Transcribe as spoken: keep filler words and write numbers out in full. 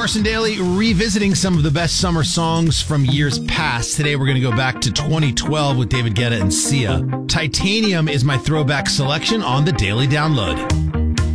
Carson Daly revisiting some of the best summer songs from years past. Today we're going to go back to twenty twelve with David Guetta and Sia. Titanium is my throwback selection on the Daily Download.